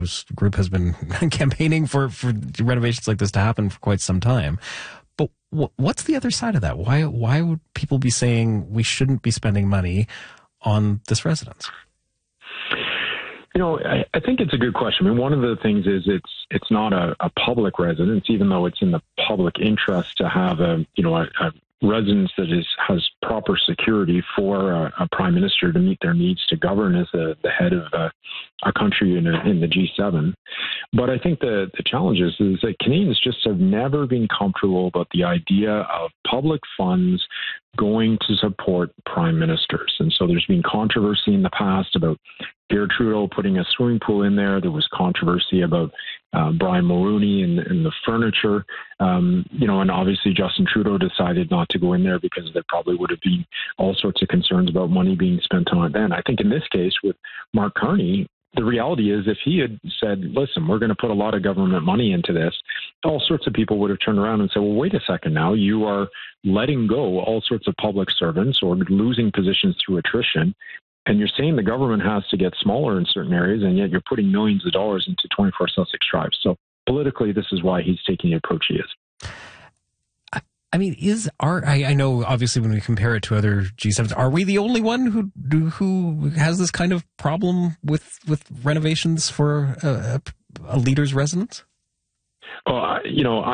group has been campaigning for renovations like this to happen for quite some time. But what's the other side of that? Why would people be saying we shouldn't be spending money on this residence? I think it's a good question. I mean, one of the things is it's not a public residence, even though it's in the public interest to have a residence that has proper security for a prime minister to meet their needs to govern as the head of a country in the G7. But I think the challenge is that Canadians just have never been comfortable about the idea of public funds going to support prime ministers. And so there's been controversy in the past about Pierre Trudeau putting a swimming pool in there. There was controversy about Brian Mulroney and the furniture. And obviously Justin Trudeau decided not to go in there because there probably would have been all sorts of concerns about money being spent on it then. I think in this case with Mark Carney, the reality is if he had said, listen, we're going to put a lot of government money into this, all sorts of people would have turned around and said, well, wait a second now, you are letting go all sorts of public servants or losing positions through attrition. And you're saying the government has to get smaller in certain areas, and yet you're putting millions of dollars into 24 Sussex Drive. So politically, this is why he's taking the approach he is. I mean, I know obviously when we compare it to other G7s, are we the only one who has this kind of problem with renovations for a leader's residence? I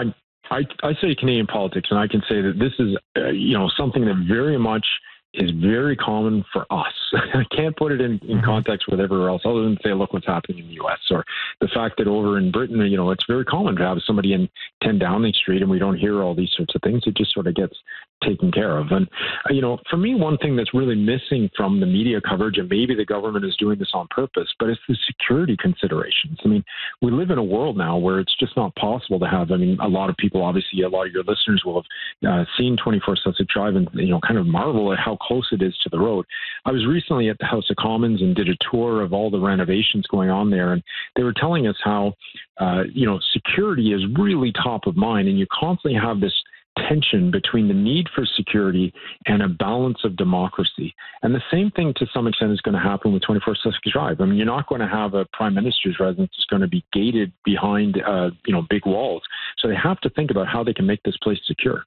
say Canadian politics, and I can say that this is something that very much is very common for us. I can't put it in context with everywhere else other than say, look what's happening in the U.S. or the fact that over in Britain, it's very common to have somebody in 10 Downing Street and we don't hear all these sorts of things. It just sort of gets taken care of. And, for me, one thing that's really missing from the media coverage, and maybe the government is doing this on purpose, but it's the security considerations. I mean, we live in a world now where it's just not possible to have, a lot of people, obviously, a lot of your listeners will have seen 24 Sussex Drive and, kind of marvel at how close it is to the road. I was recently at the House of Commons and did a tour of all the renovations going on there, and they were telling us how, security is really top of mind, and you constantly have this tension between the need for security and a balance of democracy. And the same thing to some extent is going to happen with 24 Sussex Drive. I mean, you're not going to have a prime minister's residence that's going to be gated behind, big walls. So they have to think about how they can make this place secure.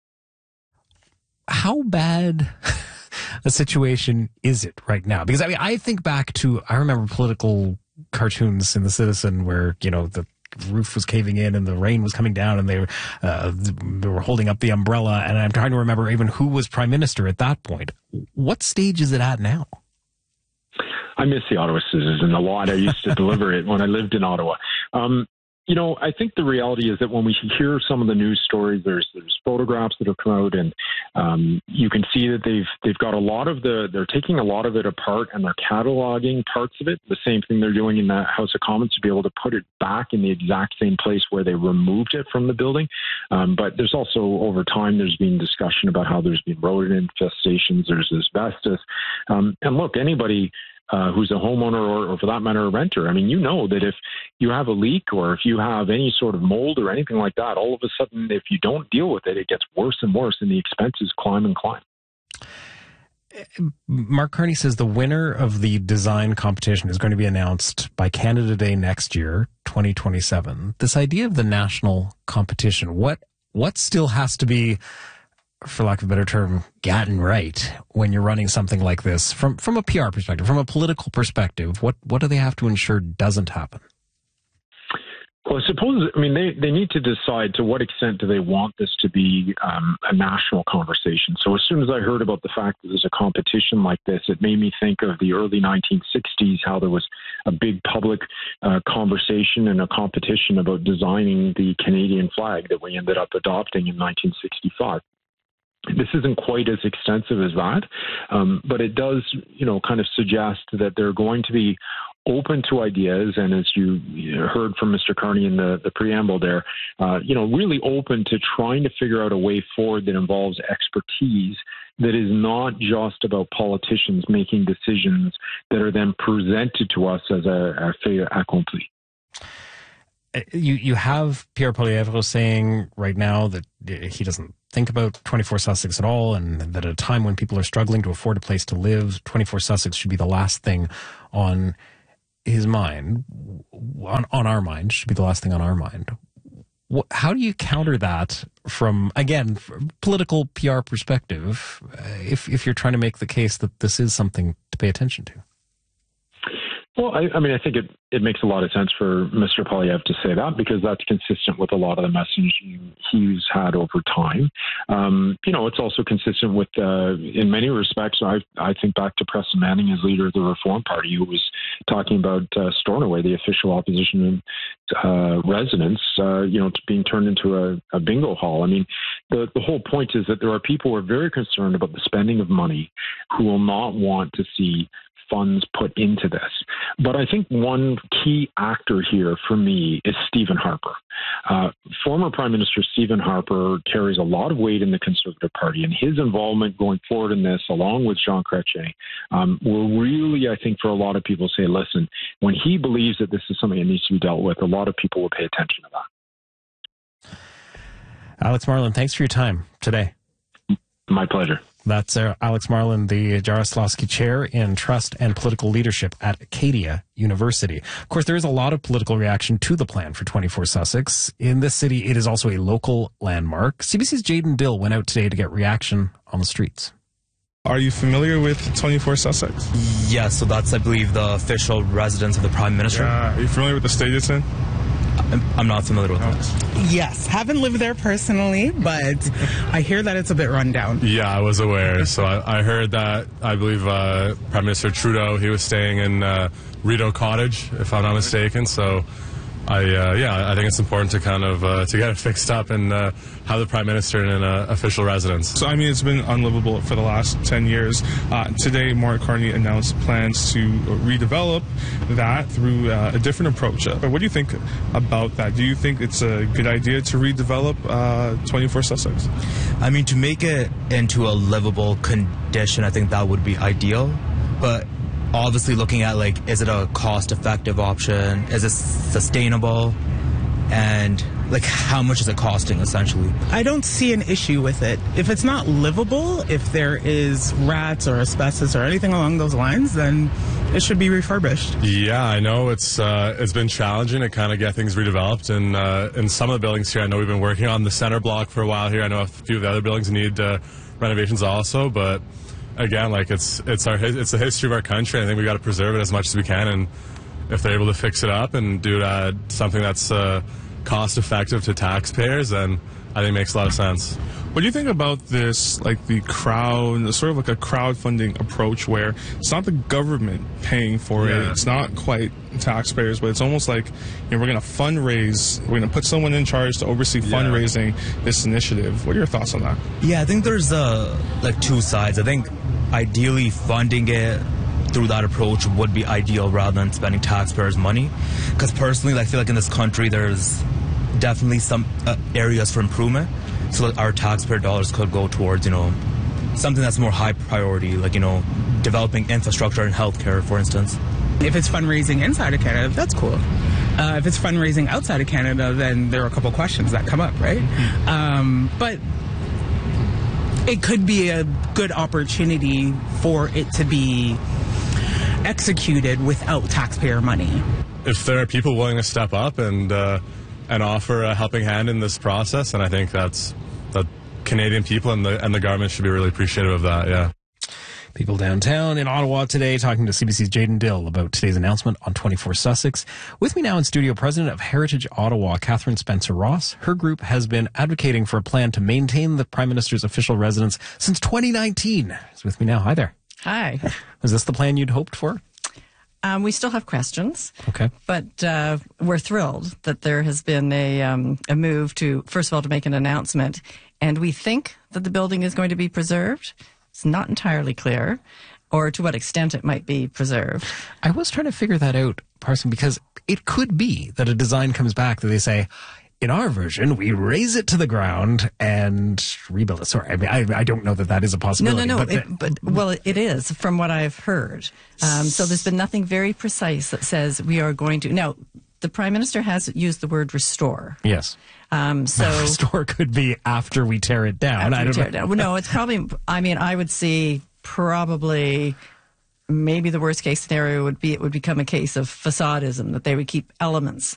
How bad a situation is it right now? Because I think back to, I remember political cartoons in The Citizen where, the roof was caving in and the rain was coming down and they were holding up the umbrella. And I'm trying to remember even who was prime minister at that point. What stage is it at now? I miss the Ottawa Citizen a lot. I used to deliver it when I lived in Ottawa. I think the reality is that when we hear some of the news stories, there's photographs that have come out, and you can see that they've got they're taking a lot of it apart and they're cataloging parts of it. The same thing they're doing in the House of Commons to be able to put it back in the exact same place where they removed it from the building. But there's also, over time, there's been discussion about how there's been rodent infestations, there's asbestos. And look, anybody who's a homeowner or for that matter, a renter. That if you have a leak or if you have any sort of mold or anything like that, all of a sudden, if you don't deal with it, it gets worse and worse and the expenses climb and climb. Mark Carney says the winner of the design competition is going to be announced by Canada Day next year, 2027. This idea of the national competition, what still has to be, for lack of a better term, gotten right when you're running something like this from a PR perspective, from a political perspective? What do they have to ensure doesn't happen? Well, I suppose, they need to decide to what extent do they want this to be a national conversation. So as soon as I heard about the fact that there's a competition like this, it made me think of the early 1960s, how there was a big public conversation and a competition about designing the Canadian flag that we ended up adopting in 1965. This isn't quite as extensive as that, but it does, kind of suggest that they're going to be open to ideas. And as you heard from Mr. Carney in the preamble there, really open to trying to figure out a way forward that involves expertise that is not just about politicians making decisions that are then presented to us as a fait accompli. You have Pierre Poilievre saying right now that he doesn't think about 24 Sussex at all, and that at a time when people are struggling to afford a place to live, 24 Sussex should be the last thing on his mind, on our mind, should be the last thing on our mind. How do you counter that from political PR perspective, if you're trying to make the case that this is something to pay attention to? Well, I mean, I think it makes a lot of sense for Mr. Poilievre to say that, because that's consistent with a lot of the messaging he's had over time. It's also consistent with, in many respects, I think back to Preston Manning as leader of the Reform Party, who was talking about Stornoway, the official opposition residence, being turned into a bingo hall. I mean, the whole point is that there are people who are very concerned about the spending of money who will not want to see funds put into this. But I think one key actor here for me is Stephen Harper. Former Prime Minister Stephen Harper carries a lot of weight in the Conservative Party, and his involvement going forward in this, along with Jean Chrétien, will really, I think, for a lot of people say, listen, when he believes that this is something that needs to be dealt with, a lot of people will pay attention to that. Alex Marlin, thanks for your time today. My pleasure. That's Alex Marlin, the Jaroslawski Chair in Trust and Political Leadership at Acadia University. Of course, there is a lot of political reaction to the plan for 24 Sussex. In this city, it is also a local landmark. CBC's Jayden Dill went out today to get reaction on the streets. Are you familiar with 24 Sussex? Yes, so that's, I believe, the official residence of the Prime Minister. Yeah. Are you familiar with the state it's in? I'm not familiar with that. Yes, haven't lived there personally, but I hear that it's a bit run down. Yeah, I was aware. So I heard that, I believe, Prime Minister Trudeau, he was staying in Rideau Cottage, if I'm not mistaken. So I think it's important to kind of to get it fixed up and have the Prime Minister in an official residence. So, I mean, it's been unlivable for the last 10 years. Today, Maura Carney announced plans to redevelop that through a different approach. But what do you think about that? Do you think it's a good idea to redevelop 24 Sussex? I mean, to make it into a livable condition, I think that would be ideal. But obviously looking at, is it a cost-effective option? Is it sustainable? And, how much is it costing, essentially? I don't see an issue with it. If it's not livable, if there is rats or asbestos or anything along those lines, then it should be refurbished. Yeah, I know it's been challenging to kind of get things redeveloped. And in some of the buildings here, I know we've been working on the center block for a while here. I know a few of the other buildings need renovations also, but again, it's the history of our country. I think we got to preserve it as much as we can, and if they're able to fix it up and do something that's cost effective to taxpayers, then I think it makes a lot of sense. What do you think about this, the crowd, sort of like a crowdfunding approach where it's not the government paying for it, it's not quite taxpayers, but it's almost like, we're going to fundraise, we're going to put someone in charge to oversee fundraising this initiative. What are your thoughts on that? Yeah, I think there's two sides. I think ideally funding it through that approach would be ideal rather than spending taxpayers' money. Because personally, I feel like in this country, there's definitely some areas for improvement. So that our taxpayer dollars could go towards, something that's more high priority, developing infrastructure and healthcare, for instance. If it's fundraising inside of Canada, that's cool. If it's fundraising outside of Canada, then there are a couple questions that come up, right? But it could be a good opportunity for it to be executed without taxpayer money. If there are people willing to step up and offer a helping hand in this process, and I think that Canadian people and the government should be really appreciative of that. Yeah. People downtown in Ottawa today talking to CBC's Jayden Dill about today's announcement on 24 Sussex. With me now in studio, President of Heritage Ottawa, Catherine Spencer-Ross. Her group has been advocating for a plan to maintain the Prime Minister's official residence since 2019. She's with me now. Hi there. Hi. Was this the plan you'd hoped for? We still have questions. Okay. But we're thrilled that there has been a move to, first of all, to make an announcement. And we think that the building is going to be preserved. It's not entirely clear, or to what extent it might be preserved. I was trying to figure that out, Parson, because it could be that a design comes back that they say, in our version, we raise it to the ground and rebuild it. Sorry, I mean, I don't know that is a possibility. No. It is, from what I've heard. So there's been nothing very precise that says we are going to. Now, the Prime Minister has used the word restore. Yes. So restore could be after we tear it down. I don't know. Well, no, it's probably, I would see probably maybe the worst case scenario would be it would become a case of facadism, that they would keep elements